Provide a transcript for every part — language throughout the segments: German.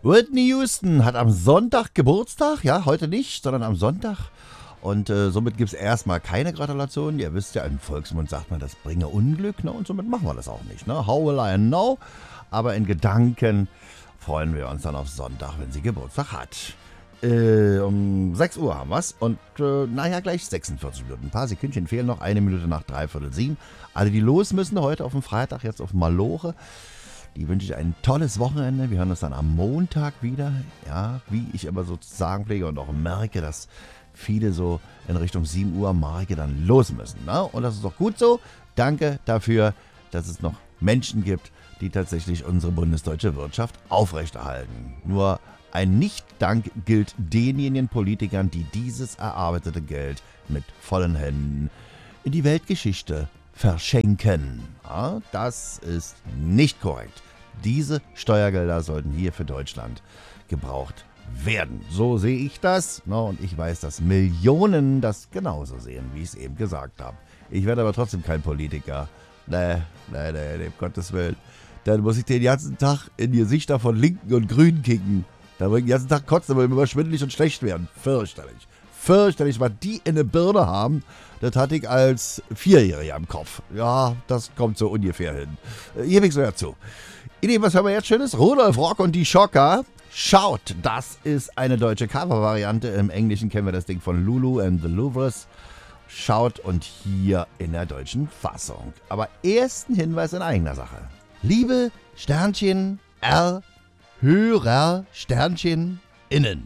Whitney Houston hat am Sonntag Geburtstag. Ja, heute nicht, sondern am Sonntag. Und somit gibt es erstmal keine Gratulation. Ihr wisst ja, im Volksmund sagt man, das bringe Unglück. Ne? Und somit machen wir das auch nicht. Ne? How will I know? Aber in Gedanken freuen wir uns dann auf Sonntag, wenn sie Geburtstag hat. Um 6 Uhr haben wir es. Und gleich 46 Minuten. Ein paar Sekündchen fehlen noch. 1 Minute nach 6:45. Alle, die los müssen heute auf dem Freitag, jetzt auf Maloche, die wünsche ich ein tolles Wochenende. Wir hören uns dann am Montag wieder. Ja, wie ich immer so sagen pflege und auch merke, dass viele so in Richtung 7 Uhr Marke dann los müssen. Ne? Und das ist doch gut so. Danke dafür, dass es noch Menschen gibt, die tatsächlich unsere bundesdeutsche Wirtschaft aufrechterhalten. Nur ein Nicht-Dank gilt denjenigen Politikern, die dieses erarbeitete Geld mit vollen Händen in die Weltgeschichte verschenken. Ja, das ist nicht korrekt. Diese Steuergelder sollten hier für Deutschland gebraucht werden. So sehe ich das. Und ich weiß, dass Millionen das genauso sehen, wie ich es eben gesagt habe. Ich werde aber trotzdem kein Politiker. Nee, um Gottes Willen. Dann muss ich den ganzen Tag in die Gesichter von Linken und Grünen kicken. Da muss ich den ganzen Tag kotzen, weil mir immer schwindelig und schlecht werden. Fürchterlich. Fürchterlich, was die in der Birne haben, das hatte ich als 4-Jähriger im Kopf. Ja, das kommt so ungefähr hin. Gebe ich so dazu. Was hören wir jetzt Schönes? Rudolf Rock und die Schocker. Schaut, das ist eine deutsche Cover-Variante. Im Englischen kennen wir das Ding von Lulu and the Louvres. Schaut und hier in der deutschen Fassung. Aber erst ein Hinweis in eigener Sache. Liebe Sternchen R, Hörer Sternchen innen.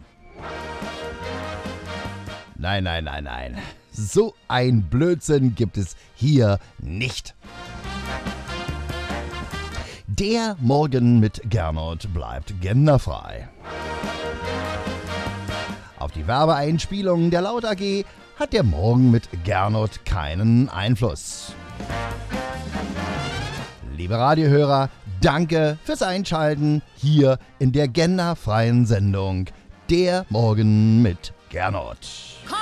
Nein. So ein Blödsinn gibt es hier nicht. Der Morgen mit Gernot bleibt genderfrei. Auf die Werbeeinspielungen der Laut AG hat der Morgen mit Gernot keinen Einfluss. Liebe Radiohörer, danke fürs Einschalten hier in der genderfreien Sendung Der Morgen mit Gernot.